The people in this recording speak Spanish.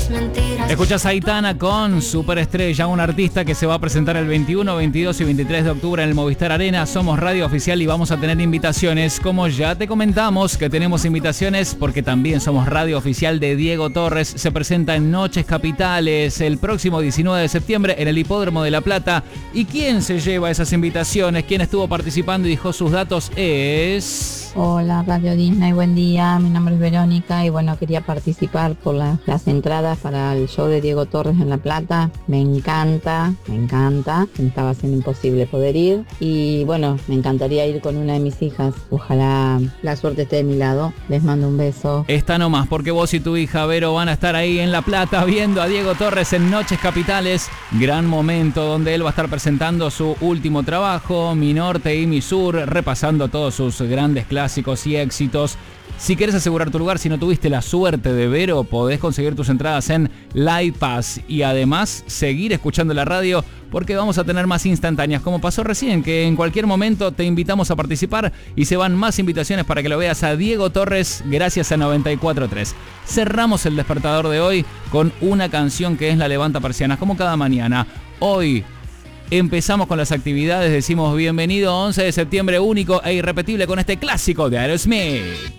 Escuchás a Aitana con Superestrella, un artista que se va a presentar el 21, 22 y 23 de octubre en el Movistar Arena. Somos Radio Oficial y vamos a tener invitaciones. Como ya te comentamos que tenemos invitaciones porque también somos Radio Oficial de Diego Torres. Se presenta en Noches Capitales el próximo 19 de septiembre en el Hipódromo de La Plata. ¿Y quién se lleva esas invitaciones? ¿Quién estuvo participando y dijo sus datos? Es... Hola Radio Disney, buen día, mi nombre es Verónica y bueno, quería participar por las entradas para el show de Diego Torres en La Plata. Me encanta, me estaba haciendo imposible poder ir y bueno, me encantaría ir con una de mis hijas, ojalá la suerte esté de mi lado. Les mando un beso. Está nomás, porque vos y tu hija Vero van a estar ahí en La Plata viendo a Diego Torres en Noches Capitales, gran momento donde él va a estar presentando su último trabajo, Mi Norte y Mi Sur, repasando todos sus grandes clásicos y éxitos. Si querés asegurar tu lugar, si no tuviste la suerte de Vero, podés conseguir tus entradas en Live Pass y además seguir escuchando la radio porque vamos a tener más instantáneas, como pasó recién, que en cualquier momento te invitamos a participar y se van más invitaciones para que lo veas a Diego Torres gracias a 94.3. Cerramos el despertador de hoy con una canción que es La Levanta Persianas, como cada mañana. Hoy empezamos con las actividades, decimos bienvenido 11 de septiembre único e irrepetible con este clásico de Aerosmith.